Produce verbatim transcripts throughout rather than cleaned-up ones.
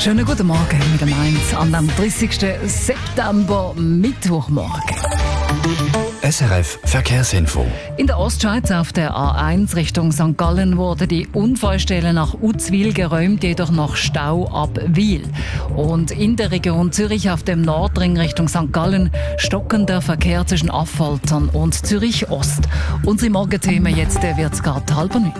Schönen guten Morgen mit dem eins an dem dreißigsten September, Mittwochmorgen. S R F Verkehrsinfo. In der Ostschweiz auf der A eins Richtung Sankt Gallen wurde die Unfallstelle nach Uzwil geräumt, jedoch noch Stau ab Wil. Und in der Region Zürich auf dem Nordring Richtung Sankt Gallen stockender Verkehr zwischen Affoltern und Zürich Ost. Unsere Morgenthemen jetzt, der wird's gerade halb neun.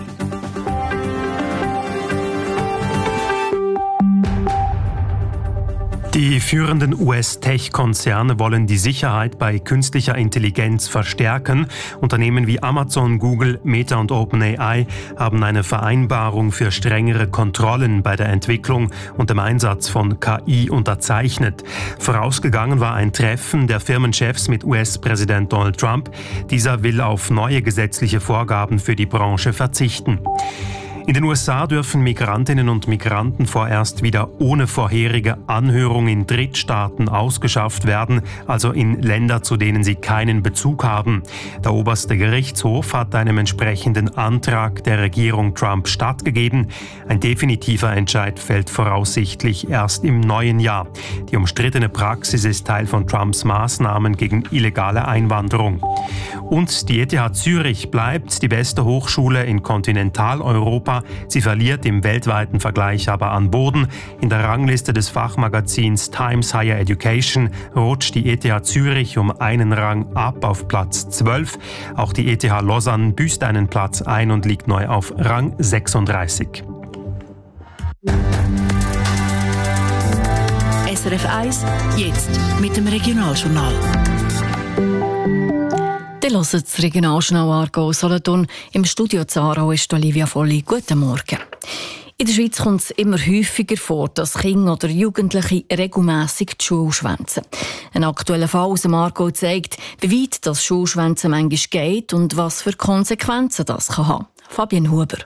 Die führenden U S-Tech-Konzerne wollen die Sicherheit bei künstlicher Intelligenz verstärken. Unternehmen wie Amazon, Google, Meta und OpenAI haben eine Vereinbarung für strengere Kontrollen bei der Entwicklung und dem Einsatz von K I unterzeichnet. Vorausgegangen war ein Treffen der Firmenchefs mit U S-Präsident Donald Trump. Dieser will auf neue gesetzliche Vorgaben für die Branche verzichten. In den U S A dürfen Migrantinnen und Migranten vorerst wieder ohne vorherige Anhörung in Drittstaaten ausgeschafft werden, also in Länder, zu denen sie keinen Bezug haben. Der oberste Gerichtshof hat einem entsprechenden Antrag der Regierung Trump stattgegeben. Ein definitiver Entscheid fällt voraussichtlich erst im neuen Jahr. Die umstrittene Praxis ist Teil von Trumps Maßnahmen gegen illegale Einwanderung. Und die E T H Zürich bleibt die beste Hochschule in Kontinentaleuropa. Sie verliert im weltweiten Vergleich aber an Boden. In der Rangliste des Fachmagazins Times Higher Education rutscht die E T H Zürich um einen Rang ab auf Platz zwölf. Auch die E T H Lausanne büßt einen Platz ein und liegt neu auf Rang sechsunddreißig. S R F eins, jetzt mit dem Regionaljournal. Ihr hört das Regionaljournal Aargau Solothurn. Im Studio Zarau ist Olivia Volli. Guten Morgen. In der Schweiz kommt es immer häufiger vor, dass Kinder oder Jugendliche regelmässig die Schule schwänzen. Ein aktueller Fall aus dem Aargau zeigt, wie weit das Schulschwänzen manchmal geht und was für Konsequenzen das kann haben. Fabian Huber.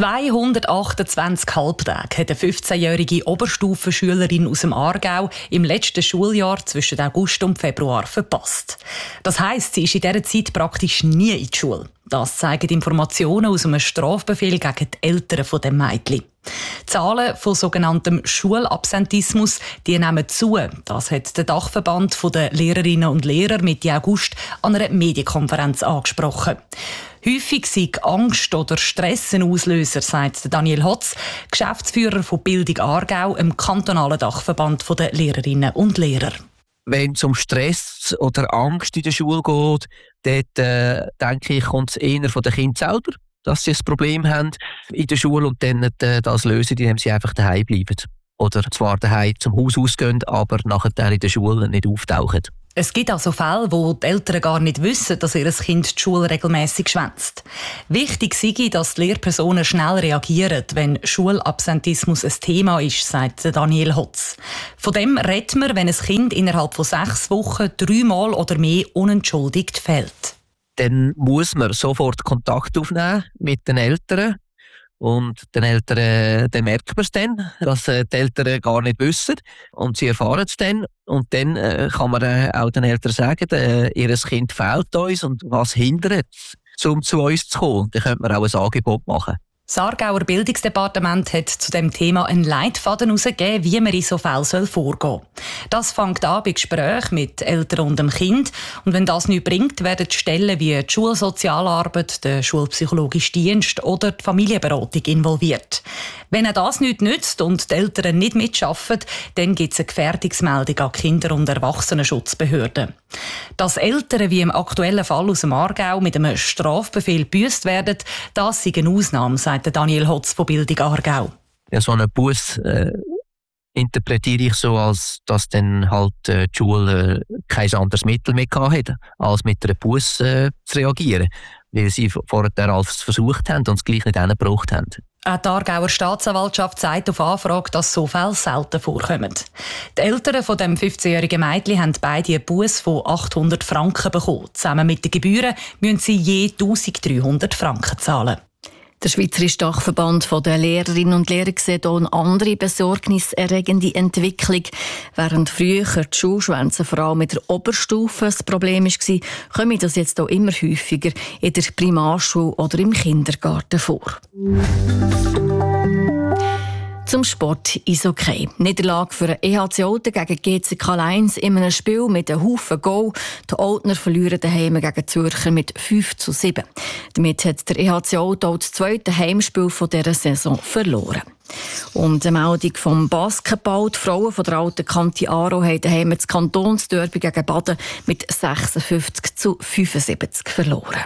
zweihundertachtundzwanzig Halbtage hat eine fünfzehnjährige Oberstufenschülerin aus dem Aargau im letzten Schuljahr zwischen August und Februar verpasst. Das heisst, sie ist in dieser Zeit praktisch nie in die Schule. Das zeigen Informationen aus einem Strafbefehl gegen die Eltern von dem Mädchen. Die Zahlen von sogenanntem Schulabsentismus die nehmen zu. Das hat der Dachverband der Lehrerinnen und Lehrer Mitte August an einer Medienkonferenz angesprochen. Häufig sei Angst oder Stress ein Auslöser, sagt Daniel Hotz, Geschäftsführer von Bildung Aargau, im kantonalen Dachverband der Lehrerinnen und Lehrer. Wenn es um Stress oder Angst in der Schule geht, dort, äh, denke ich, kommt es eher von den Kindern selber, dass sie ein Problem haben in der Schule und dann äh, das lösen, indem sie einfach daheim bleiben. Oder zwar daheim zum Haus ausgehen, aber nachher in der Schule nicht auftauchen. Es gibt also Fälle, wo die Eltern gar nicht wissen, dass ihr Kind die Schule regelmässig schwänzt. Wichtig sei, dass die Lehrpersonen schnell reagieren, wenn Schulabsentismus ein Thema ist, sagt Daniel Hotz. Von dem redet man, wenn ein Kind innerhalb von sechs Wochen dreimal oder mehr unentschuldigt fehlt. Dann muss man sofort Kontakt aufnehmen mit den Eltern. Und den Eltern, dann merkt man es dann, dass die Eltern gar nicht wissen. Und sie erfahren es dann. Und dann äh, kann man äh, auch den Eltern sagen, äh, ihr Kind fehlt uns und was hindert es, um zu uns zu kommen. Dann könnte man auch ein Angebot machen. Das Aargauer Bildungsdepartement hat zu dem Thema einen Leitfaden herausgegeben, wie man in so Fällen vorgehen soll. Das fängt an bei Gesprächen mit Eltern und dem Kind. Und wenn das nichts bringt, werden die Stellen wie die Schulsozialarbeit, der Schulpsychologische Dienst oder die Familienberatung involviert. Wenn das nichts nützt und die Eltern nicht mitarbeiten, dann gibt es eine Gefährdungsmeldung an Kinder- und Erwachsenenschutzbehörden. Dass Eltern wie im aktuellen Fall aus dem Aargau mit einem Strafbefehl gebüßt werden, das ist eine Ausnahme, sagt Daniel Hotz von Bildung Aargau. Ja, so einen Buss äh, interpretiere ich so, als dass dann halt äh, die Schule äh, kein anderes Mittel mehr hatte, als mit einem Buss äh, zu reagieren, weil sie vorher alles versucht haben und es gleich nicht hingebracht haben. Auch die Aargauer Staatsanwaltschaft sagt auf Anfrage, dass so Fälle selten vorkommen. Die Eltern von dem fünfzehnjährigen Mädchen haben beide einen Buss von achthundert Franken bekommen. Zusammen mit den Gebühren müssen sie je eintausenddreihundert Franken zahlen. Der Schweizerische Dachverband der Lehrerinnen und Lehrer sieht auch eine andere besorgniserregende Entwicklung. Während früher die Schulschwänze vor allem in der Oberstufe das Problem war, kommt das jetzt auch immer häufiger in der Primarschule oder im Kindergarten vor. Zum Sport Eishockey. Niederlage für den E H C Olten gegen G C K eins in einem Spiel mit einem Haufen Goal. Die Oltner verlieren daheim gegen Zürcher mit fünf zu sieben. Damit hat der E H C Olten auch das zweite Heimspiel dieser Saison verloren. Und eine Meldung vom Basketball. Die Frauen von der alten Kante Aarau haben daheim das Kantonsderby gegen Baden mit sechsundfünfzig zu fünfundsiebzig verloren.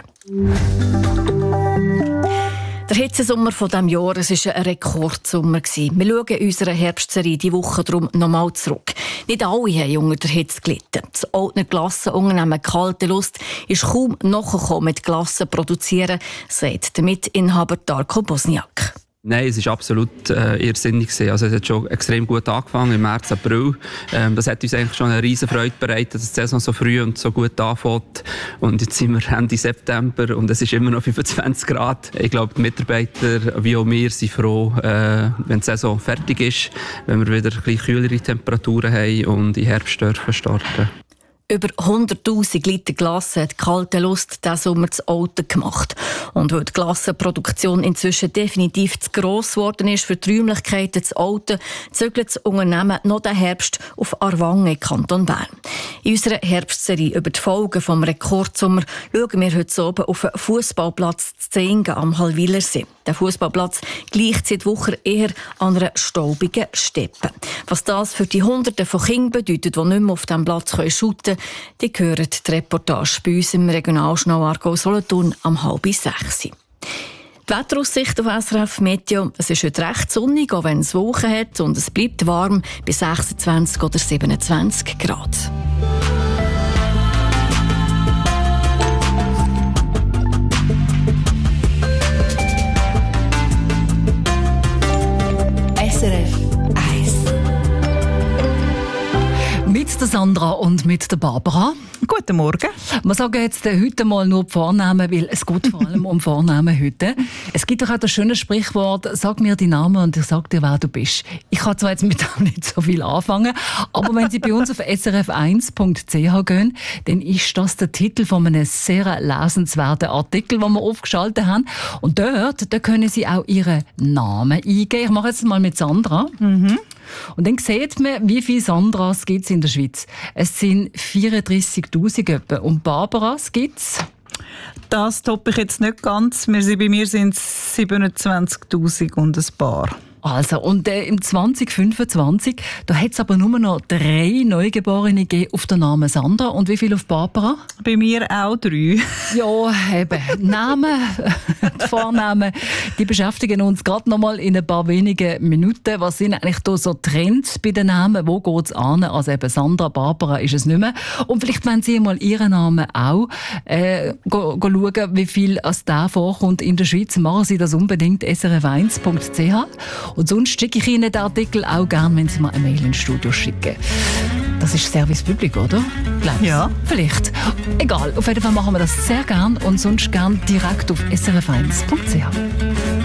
Der Hitzesommer von diesem Jahr, es war ein Rekordsommer. Wir schauen in unserer Herbstserie diese Woche darum nochmal zurück. Nicht alle haben unter der Hitze gelitten. Das Oltner Glassenunternehmen Kalte Lust ist kaum nachgekommen mit Glassen produzieren, sagt der Mitinhaber Darko Bosniak. Nein, es war absolut äh, irrsinnig. Also es hat schon extrem gut angefangen im März, April. Ähm, das hat uns eigentlich schon eine riesen Freude bereitet, dass die Saison so früh und so gut anfängt. Und jetzt sind wir Ende September und es ist immer noch fünfundzwanzig Grad. Ich glaube, die Mitarbeiter wie auch wir sind froh, äh, wenn die Saison fertig ist, wenn wir wieder ein bisschen kühlere Temperaturen haben und in Herbst dürfen starten. Über hunderttausend Liter Glasse hat Kalte Lust diesen Sommer zu Olten gemacht. Und weil die Glassenproduktion inzwischen definitiv zu gross geworden ist für die Räumlichkeiten zu Olten, zügelt das Unternehmen noch den Herbst auf Aarwangen, Kanton Bern. In unserer Herbstserie über die Folgen des Rekordsommer schauen wir heute oben auf den Fußballplatz Zehingen am Hallwilersee. Der Fußballplatz gleicht seit Wochen eher an einer staubigen Steppe. Was das für die Hunderten von Kindern bedeutet, die nicht mehr auf diesem Platz shooten können, die hören die Reportage bei uns im Regionaljournal Aargau Solothurn am halb sechs. Die Wetteraussicht auf S R F Meteo. Es ist heute recht sonnig, auch wenn es Wolken hat, und es bleibt warm bei sechsundzwanzig oder siebenundzwanzig Grad. S R F eins. Mit der Sandra und mit der Barbara. Guten Morgen. Wir sagen jetzt heute mal nur die Vornamen, weil es geht vor allem um Vornamen heute. Es gibt doch auch das schöne Sprichwort, sag mir deinen Namen und ich sag dir, wer du bist. Ich kann zwar jetzt mit dem nicht so viel anfangen, aber wenn Sie bei uns auf s r f eins punkt c h gehen, dann ist das der Titel von einem sehr lesenswerten Artikel, den wir aufgeschaltet haben. Und dort, da können Sie auch Ihren Namen eingeben. Ich mache jetzt mal mit Sandra. Mhm. Und dann sieht man, wie viele Sandras gibt es in der Schweiz. Es sind vierunddreissigtausend etwa. Und Barbaras gibt es? Das toppe ich jetzt nicht ganz. Wir sind, bei mir sind es siebenundzwanzigtausend und ein paar. Also, und äh, im zwanzig fünfundzwanzig, da hat es aber nur noch drei Neugeborene gegeben auf den Namen Sandra. Und wie viel auf Barbara? Bei mir auch drei. Ja, eben. Namen, die Vornamen, die beschäftigen uns gerade noch mal in ein paar wenigen Minuten. Was sind eigentlich da so Trends bei den Namen? Wo geht es an? Also eben Sandra, Barbara ist es nicht mehr. Und vielleicht wollen Sie mal Ihren Namen auch äh, go, go schauen, wie viel als der vorkommt in der Schweiz. Machen Sie das unbedingt s r f eins punkt c h. Und sonst schicke ich Ihnen den Artikel auch gerne, wenn Sie mir eine Mail ins Studio schicken. Das ist Service Public, oder? Glaubst du? Ja. Vielleicht. Egal, auf jeden Fall machen wir das sehr gerne und sonst gerne direkt auf s r f eins punkt c h.